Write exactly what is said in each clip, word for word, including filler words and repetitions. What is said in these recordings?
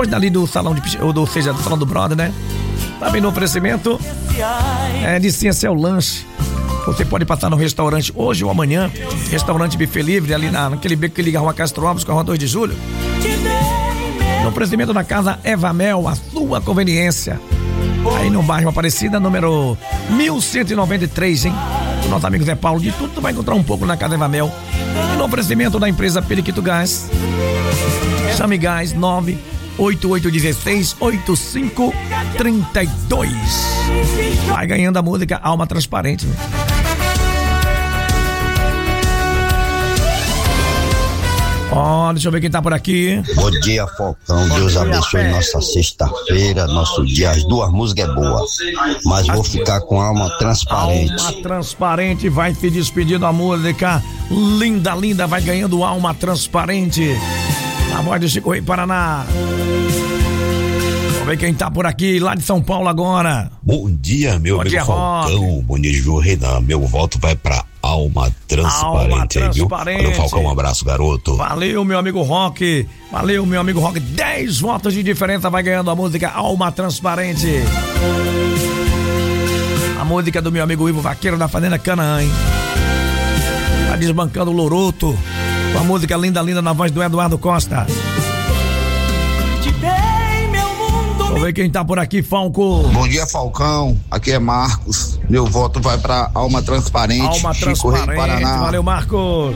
depois dali do salão de, ou do, seja, do salão do brother, né? Também no oferecimento é de Ciência é o Lanche. Você pode passar no restaurante hoje ou amanhã, restaurante Buffet Livre, ali na, naquele beco que liga a Rua Castro Alves com a Rua dois de julho. No oferecimento da casa Eva Mel, a sua conveniência. Aí no bairro Aparecida, número mil cento e noventa e três, hein? O nosso amigo Zé Paulo, de tudo tu vai encontrar um pouco na casa Eva Mel. E no oferecimento da empresa Periquito Gás. Chame Gás nove oito oito um seis oito cinco três dois. Vai ganhando a música Alma Transparente, né? Ó, oh, deixa eu ver quem tá por aqui. Bom dia, Falcão. Bom Deus dia, abençoe pé. Nossa sexta-feira, nosso dia. As duas músicas é boa, mas vou ficar com Alma Transparente. Alma Transparente vai se despedindo a música. Linda, linda, vai ganhando Alma Transparente. A voz do Chico Rei Paraná. Vamos ver quem tá por aqui, lá de São Paulo agora. Bom dia, meu Bom amigo dia, Falcão. Rock. Bom dia, Ju Renan. Meu voto vai pra Alma Transparente, Alma aí, viu? Transparente. Valeu, Falcão, um abraço, garoto. Valeu, meu amigo Rock. Valeu, meu amigo Rock. dez votos de diferença vai ganhando a música Alma Transparente. A música do meu amigo Ivo Vaqueiro da Fazenda Canaã, hein? Tá desbancando o Loroto com a música Linda Linda na voz do Eduardo Costa. Vamos ver quem tá por aqui, Falco. Bom dia, Falcão. Aqui é Marcos. Meu voto vai pra Alma Transparente. Alma Chico Rei Transparente. Paraná. Valeu, Marcos.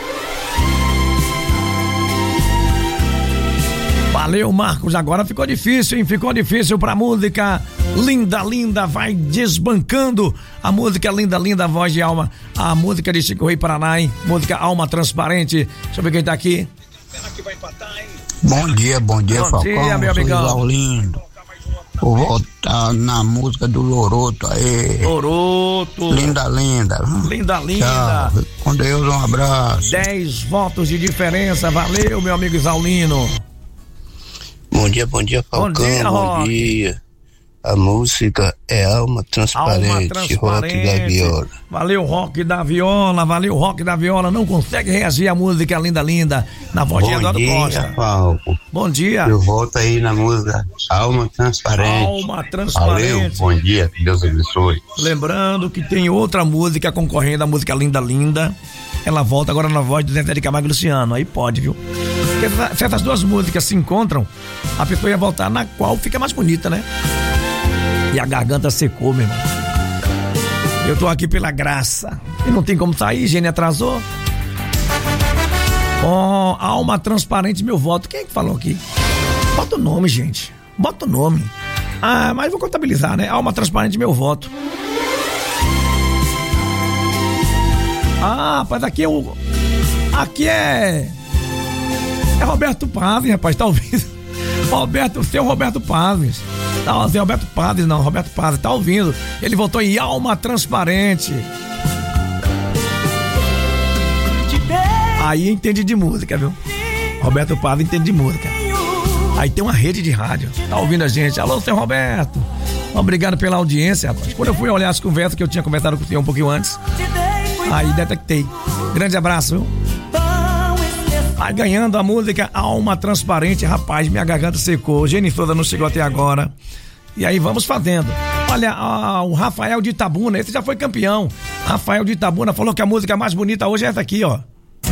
Valeu, Marcos. Agora ficou difícil, hein? Ficou difícil pra música Linda Linda. Vai desbancando a música Linda Linda, a voz de Alma. A música de Chico Rei Paraná, hein? Música Alma Transparente. Deixa eu ver quem tá aqui. Será que vai empatar, hein? Bom dia, bom dia, bom Falcão. Dia, meu amigão. Lindo. Vou votar na música do Loroto aí. Loroto. Linda, linda. Linda, linda. Tchau. Com Deus, um abraço. dez votos de diferença. Valeu, meu amigo Isaulino. Bom dia, bom dia, Falcão. Bom dia, bom dia. A música é Alma Transparente, Alma Transparente. Rock da Viola. Valeu, Rock da Viola, valeu, Rock da Viola. Não consegue reagir à música Linda Linda na voz de Eduardo Costa. Bom dia, Falco. Bom dia. Eu volto aí na música Alma Transparente. Alma Transparente. Valeu, bom dia, que Deus abençoe. Lembrando que tem outra música concorrendo à música Linda Linda. Ela volta agora na voz do Zezé de Camargo e Luciano. Aí pode, viu? Porque se essas duas músicas se encontram, a pessoa ia voltar na qual fica mais bonita, né? E a garganta secou, meu irmão. Eu tô aqui pela graça. E não tem como sair, Gênia atrasou. Ó, oh, Alma Transparente, meu voto. Quem é que falou aqui? Bota o nome, gente. Bota o nome. Ah, mas vou contabilizar, né? Alma Transparente, meu voto. Ah, rapaz, aqui é o... Aqui é... É Roberto Pazes, rapaz, tá ouvindo? Roberto, o seu Roberto Pazes. Não, o seu Roberto Pazes, não, Roberto Pazes, tá ouvindo? Ele votou em Alma Transparente. Aí entende de música, viu? Roberto Pazes entende de música. Aí tem uma rede de rádio, tá ouvindo a gente? Alô, seu Roberto. Obrigado pela audiência, rapaz. Quando eu fui olhar as conversas que eu tinha conversado com o senhor um pouquinho antes, aí detectei. Grande abraço, viu? Vai ganhando a música Alma Transparente. Rapaz, minha garganta secou. Geni Souza não chegou até agora. E aí vamos fazendo. Olha, ah, o Rafael de Itabuna, esse já foi campeão. Rafael de Itabuna falou que a música mais bonita hoje é essa aqui, ó.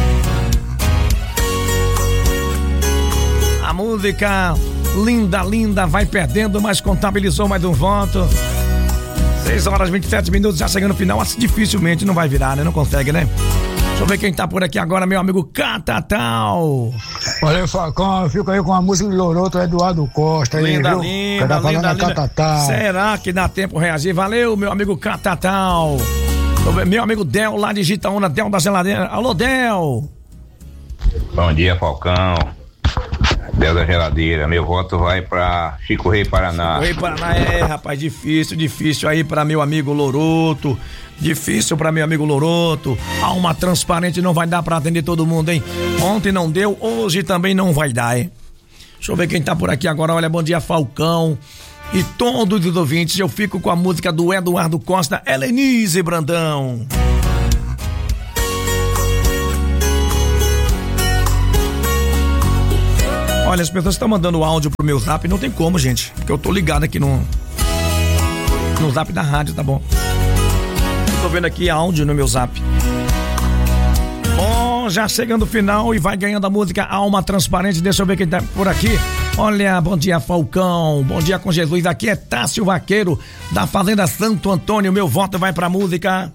A música Linda Linda vai perdendo, mas contabilizou mais um voto. seis horas e vinte e sete minutos, já chegando no final. Assim, dificilmente não vai virar, né? Não consegue, né? Deixa eu ver quem tá por aqui agora, meu amigo Catatal. Olha, Falcão, eu fico aí com a música do Loroto, Eduardo Costa. Linda, aí, viu? linda, tá linda, linda. Catatal. Será que dá tempo reagir? Valeu, meu amigo Catatal. Meu amigo Del, lá de Gitaúna, Del da Geladeira. Alô, Del. Bom dia, Falcão. Del da Geladeira. Meu voto vai pra Chico Rei Paraná. Chico Rei Paraná, é, rapaz, difícil, difícil aí pra meu amigo Loroto. Difícil pra meu amigo Loroto. Alma Transparente não vai dar pra atender todo mundo, hein? Ontem não deu, hoje também não vai dar, hein? Deixa eu ver quem tá por aqui agora. Olha, bom dia, Falcão. E todos os ouvintes, eu fico com a música do Eduardo Costa, Helenise Brandão. Olha, as pessoas estão mandando áudio pro meu zap, não tem como, gente, porque eu tô ligado aqui no no zap da rádio, tá bom? Eu tô vendo aqui áudio no meu zap. Bom, já chegando o final e vai ganhando a música Alma Transparente. Deixa eu ver quem tá por aqui. Olha, bom dia, Falcão. Bom dia com Jesus. Aqui é Tássio Vaqueiro, da Fazenda Santo Antônio. Meu voto vai pra música.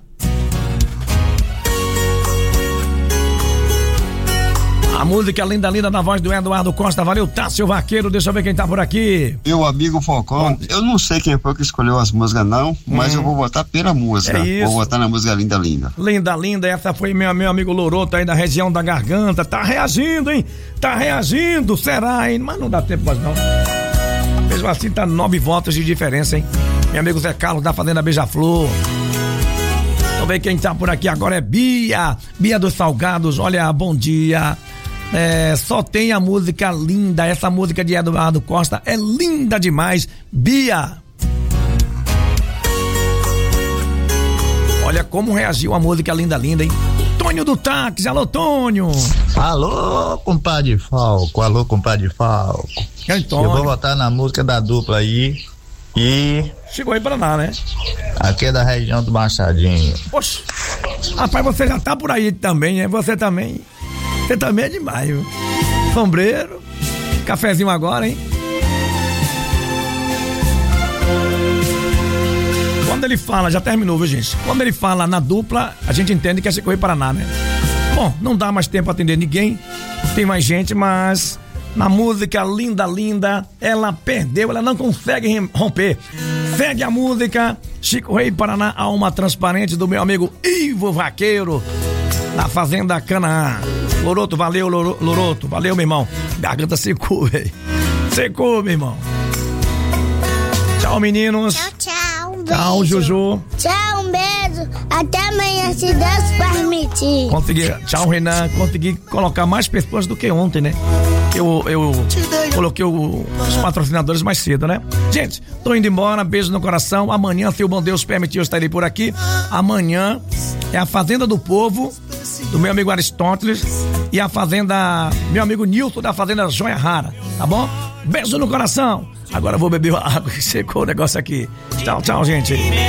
A música linda, linda na voz do Eduardo Costa. Valeu, Tássio Vaqueiro. Deixa eu ver quem tá por aqui. Meu amigo Falcão, eu não sei quem foi que escolheu as músicas não, mas hum. eu vou votar pela música. É isso. Vou votar na música Linda, Linda. Linda, linda. Essa foi meu, meu amigo Loroto aí da região da Garganta. Tá reagindo, hein? Tá reagindo. Será, hein? Mas não dá tempo mais não. Mesmo assim tá nove votos de diferença, hein? Meu amigo Zé Carlos da Fazenda Beija-Flor. Vamos ver quem tá por aqui agora é Bia. Bia dos Salgados. Olha, bom dia. É, só tem a música linda. Essa música de Eduardo Costa é linda demais. Bia. Olha como reagiu a música linda, linda, hein? Tônio do Táxi. Alô, Tônio. Alô, compadre Falco. Alô, compadre Falco. Então, eu vou votar na música da dupla aí. E chegou aí pra lá, né? Aqui é da região do Machadinho. Poxa, rapaz, você já tá por aí também, né? Você também. Você também é demais, viu? Sombreiro, cafezinho agora, hein? Quando ele fala, já terminou, viu, gente? Quando ele fala na dupla, a gente entende que é Chico Rei Paraná, né? Bom, não dá mais tempo pra atender ninguém, tem mais gente, mas na música Linda, Linda, ela perdeu, ela não consegue romper. Segue a música Chico Rei Paraná, Alma Transparente, do meu amigo Ivo Vaqueiro, da Fazenda Canaã. Loroto, valeu, Loro, Loroto, valeu, meu irmão. Garganta secou, velho. Secou, meu irmão. Tchau, meninos. Tchau, tchau. Um tchau, beijo. Jojo. Tchau, um beijo. Até amanhã, se Deus permitir. Consegui, tchau, Renan. Consegui colocar mais pessoas do que ontem, né? Eu, eu coloquei o, os patrocinadores mais cedo, né? Gente, tô indo embora, beijo no coração. Amanhã, se o bom Deus permitir, eu estarei por aqui. Amanhã é a Fazenda do Povo, do meu amigo Aristóteles, e a Fazenda, meu amigo Nilson, da Fazenda Joia Rara, tá bom? Beijo no coração. Agora eu vou beber água, que secou o negócio aqui. Tchau, tchau, gente.